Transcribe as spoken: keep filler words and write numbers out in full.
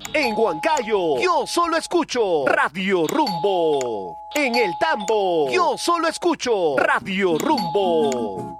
En Huancayo, yo solo escucho Radio Rumbo. En El Tambo, yo solo escucho Radio Rumbo.